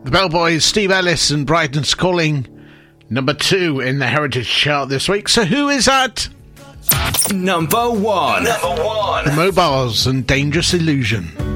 The Bellboys, Steve Ellis and Brighton's Calling, number 2 in the Heritage Chart this week. So who is at number 1? The Mobiles and Dangerous Illusion.